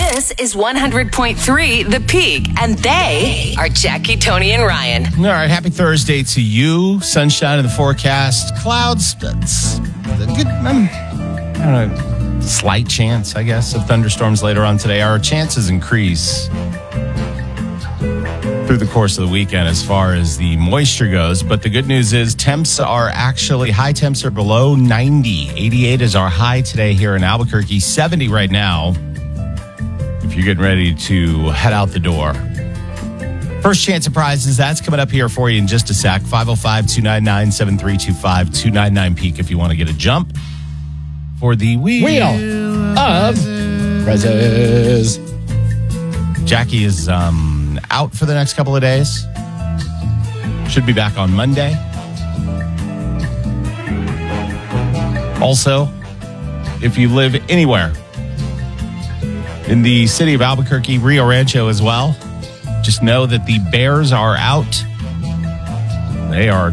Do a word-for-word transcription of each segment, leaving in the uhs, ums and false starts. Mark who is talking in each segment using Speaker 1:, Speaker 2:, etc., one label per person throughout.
Speaker 1: This is one hundred point three The Peak, and they are Jackie, Tony, and Ryan.
Speaker 2: All right, happy Thursday to you. Sunshine in the forecast. Clouds, that's a good, um, I don't know, slight chance, I guess, of thunderstorms later on today. Our chances increase through the course of the weekend as far as the moisture goes. But the good news is temps are actually, high temps are below ninety. eighty-eight is our high today here in Albuquerque. seventy right now if you're getting ready to head out the door. First chance of prizes, that's coming up here for you in just a sec. five oh five, two nine nine, seven three two five, two nine nine Peak if you want to get a jump for the Wheel,
Speaker 3: Wheel of Prizes.
Speaker 2: Jackie is um, out for the next couple of days. Should be back on Monday. Also, if you live anywhere in the city of Albuquerque, Rio Rancho as well, just know that the Bears are out. They are,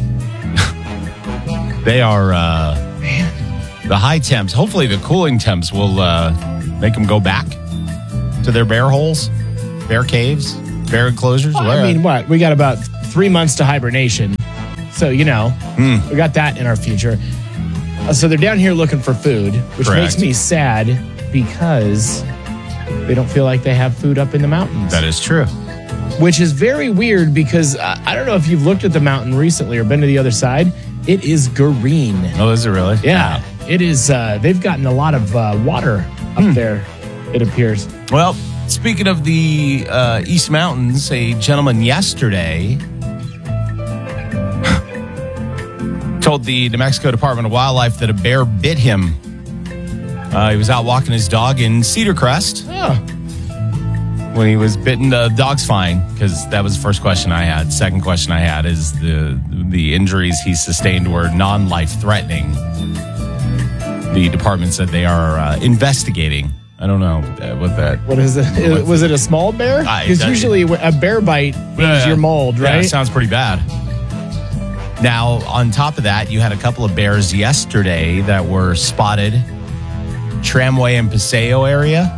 Speaker 2: they are, uh, the high temps. Hopefully the cooling temps will uh, make them go back to their bear holes, bear caves, bear enclosures.
Speaker 3: Well, I mean, what? We got about three months to hibernation. So, you know, mm. we got that in our future. Uh, so they're down here looking for food, which
Speaker 2: Correct.
Speaker 3: makes me sad because they don't feel like they have food up in the mountains.
Speaker 2: That is true.
Speaker 3: Which is very weird because uh, I don't know if you've looked at the mountain recently or been to the other side. It is green.
Speaker 2: Oh, is it really?
Speaker 3: Yeah. It is. Uh, they've gotten a lot of uh, water up hmm. there, it appears.
Speaker 2: Well, speaking of the uh, East Mountains, a gentleman yesterday told the New Mexico Department of Wildlife that a bear bit him. Uh, he was out walking his dog in Cedar Crest.
Speaker 3: Oh.
Speaker 2: When he was bitten. The dog's fine, because that was the first question I had. Second question I had is the the injuries he sustained were non-life threatening. The department said they are uh, investigating. I don't know what that.
Speaker 3: What is it? What, was it a small bear? Because usually a bear bite means uh, you're mauled, right?
Speaker 2: Yeah, it sounds pretty bad. Now, on top of that, you had a couple of bears yesterday that were spotted. Tramway and Paseo area.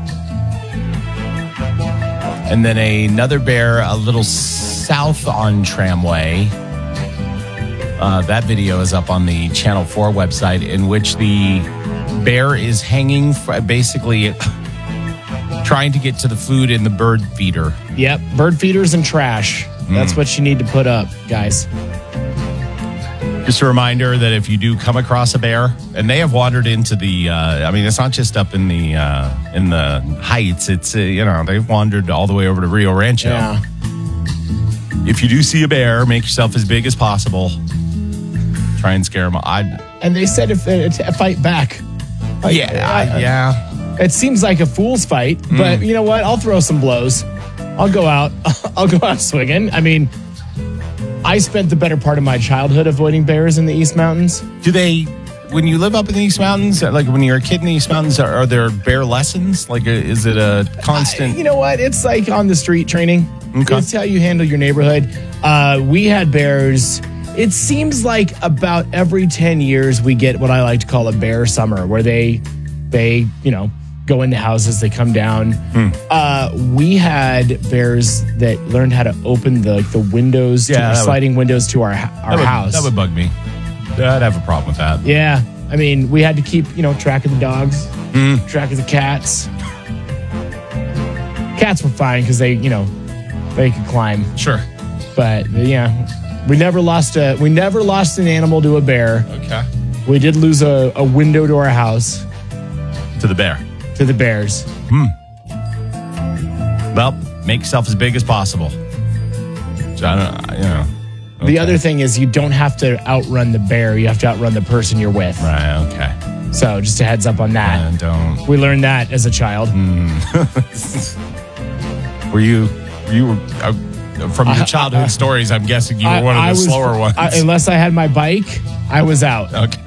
Speaker 2: And then another bear a little south on Tramway. Uh, that video is up on the Channel four website, in which the bear is hanging, for basically trying to get to the food in the bird feeder.
Speaker 3: Yep, bird feeders and trash. Mm. That's what you need to put up, guys.
Speaker 2: Just a reminder that if you do come across a bear, and they have wandered into the, uh, I mean, it's not just up in the uh, in the heights. It's, uh, you know, they've wandered all the way over to Rio Rancho.
Speaker 3: Yeah.
Speaker 2: If you do see a bear, make yourself as big as possible. Try and scare them. I'd,
Speaker 3: and they said if they fight back. Like,
Speaker 2: yeah,
Speaker 3: uh,
Speaker 2: I, yeah.
Speaker 3: It seems like a fool's fight, mm. but you know what? I'll throw some blows. I'll go out. I'll go out swinging. I mean, I spent the better part of my childhood avoiding bears in the East Mountains.
Speaker 2: Do they, when you live up in the East Mountains, like when you're a kid in the East Mountains, are, are there bear lessons? Like, a, is it a constant?
Speaker 3: I, you know what? It's like on the street training. Okay. It's how you handle your neighborhood. Uh, we had bears. It seems like about every ten years we get what I like to call a bear summer, where they, they, you know, go into houses, they come down. Hmm. Uh, we had bears that learned how to open the the windows,
Speaker 2: yeah,
Speaker 3: to, sliding would, windows to our our
Speaker 2: that would,
Speaker 3: house.
Speaker 2: That would bug me. I'd have a problem with that.
Speaker 3: Yeah, I mean, we had to keep, you know, track of the dogs,
Speaker 2: hmm.
Speaker 3: track of the cats. Cats were fine because they, you know, they could climb.
Speaker 2: Sure,
Speaker 3: but yeah, we never lost a we never lost an animal to a bear.
Speaker 2: Okay,
Speaker 3: we did lose a, a window to our house
Speaker 2: to the bear.
Speaker 3: To the bears.
Speaker 2: Hmm. Well, make yourself as big as possible. So I don't, you know. Okay.
Speaker 3: The other thing is you don't have to outrun the bear. You have to outrun the person you're with.
Speaker 2: Right. Okay.
Speaker 3: So just a heads up on that.
Speaker 2: Yeah, don't.
Speaker 3: We learned that as a child.
Speaker 2: Mm. were you? You were uh, from your childhood I, I, stories. I'm guessing you were I, one of the
Speaker 3: I was,
Speaker 2: slower ones.
Speaker 3: I, unless I had my bike, I was out.
Speaker 2: Okay.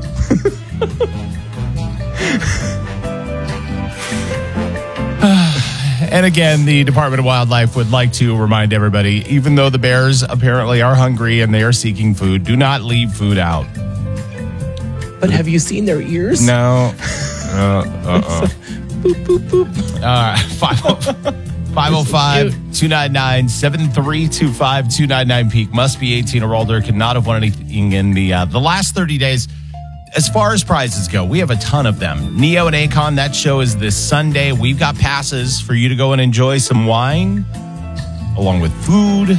Speaker 2: And again, the Department of Wildlife would like to remind everybody, even though the bears apparently are hungry and they are seeking food, do not leave food out.
Speaker 3: But have you seen their ears?
Speaker 2: No. Uh, uh-uh.
Speaker 3: Boop, boop, boop.
Speaker 2: All right. five oh five, two nine nine, seven three two five, two nine nine Peak. Must be eighteen or older. Cannot have won anything in the uh, the last thirty days. As far as prizes go, we have a ton of them. Neo and Akon, that show is this Sunday. We've got passes for you to go and enjoy some wine along with food.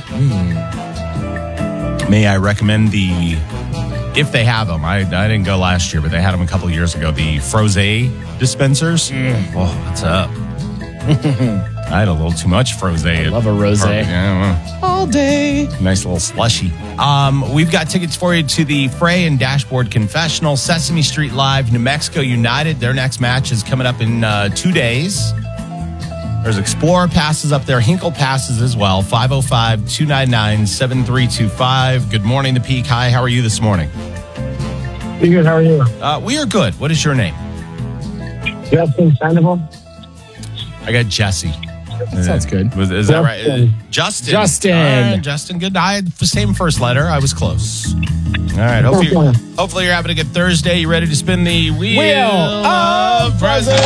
Speaker 2: Mm. May I recommend the, if they have them, I, I didn't go last year, but they had them a couple of years ago, the Frosé dispensers. Mm. Oh, what's up? I had a little too much Frosé.
Speaker 3: I love a rosé.
Speaker 2: Yeah,
Speaker 3: all day.
Speaker 2: Nice little slushy. Um, we've got tickets for you to the Frey and Dashboard Confessional, Sesame Street Live, New Mexico United. Their next match is coming up in uh, two days. There's Explorer passes up there, Hinkle passes as well. five oh five, two nine nine, seven three two five. Good morning, The Peak. Hi, how are you this morning?
Speaker 4: Pretty good. How are you?
Speaker 2: Uh, we are good. What is your name?
Speaker 4: Justin Sandoval.
Speaker 2: I got Jesse.
Speaker 3: That sounds good.
Speaker 2: Was, is that right? Uh, Justin.
Speaker 3: Justin.
Speaker 2: All right, Justin, good. I had the same first letter. I was close. All right. Hopefully you're, hopefully you're having a good Thursday. You ready to spin the wheel,
Speaker 3: wheel of presents?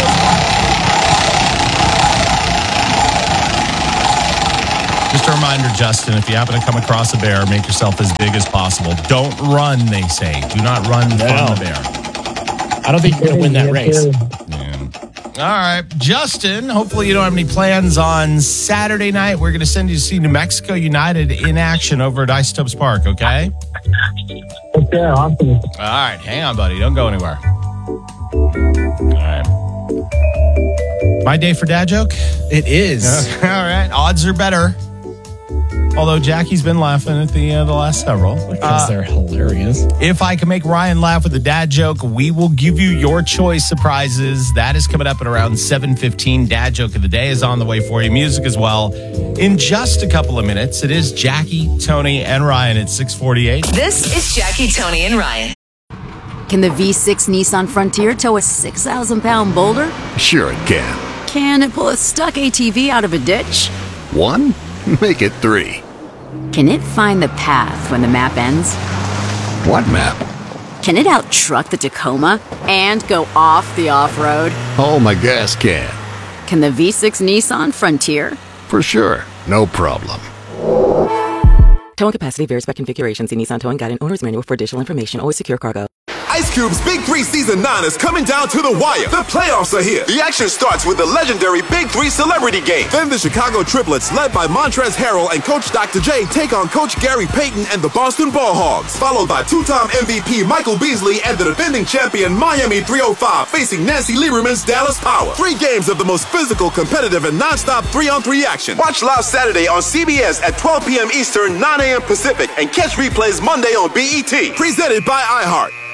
Speaker 2: Just a reminder, Justin, if you happen to come across a bear, make yourself as big as possible. Don't run, they say. Do not run no. from the bear.
Speaker 3: I don't think you're going to win that race.
Speaker 2: Yeah. All right, Justin, hopefully you don't have any plans on Saturday night. We're going to send you to see New Mexico United in action over at Isotopes Park, okay?
Speaker 4: Okay, awesome.
Speaker 2: All right, hang on, buddy. Don't go anywhere. All right. My day for dad joke?
Speaker 3: It is.
Speaker 2: All right, odds are better. Although Jackie's been laughing at the uh, the last several.
Speaker 3: Because
Speaker 2: uh,
Speaker 3: they're hilarious.
Speaker 2: If I can make Ryan laugh with a dad joke, we will give you your choice of prizes. That is coming up at around seven fifteen. Dad joke of the day is on the way for you. Music as well. In just a couple of minutes, it is Jackie, Tony, and Ryan at six forty-eight.
Speaker 1: This is Jackie, Tony, and Ryan.
Speaker 5: Can the V six Nissan Frontier tow a six thousand pound boulder?
Speaker 6: Sure it can.
Speaker 5: Can it pull a stuck A T V out of a ditch?
Speaker 6: One? Make it three.
Speaker 5: Can it find the path when the map ends?
Speaker 6: What map?
Speaker 5: Can it out-truck the Tacoma and go off the off-road?
Speaker 6: Oh, my gas can.
Speaker 5: Can the V six Nissan Frontier?
Speaker 6: For sure. No problem.
Speaker 7: Towing capacity varies by configuration. See Nissan Towing Guide and Owner's Manual for additional information. Always secure cargo.
Speaker 8: Ice Cube's Big Three Season nine is coming down to the wire. The playoffs are here. The action starts with the legendary Big Three Celebrity Game. Then the Chicago Triplets, led by Montrezl Harrell and Coach Doctor J, take on Coach Gary Payton and the Boston Ball Hogs. Followed by two-time M V P Michael Beasley and the defending champion Miami three oh five facing Nancy Lieberman's Dallas Power. Three games of the most physical, competitive, and non-stop three-on-three action. Watch live Saturday on C B S at twelve p.m. Eastern, nine a.m. Pacific, and catch replays Monday on B E T. Presented by iHeart.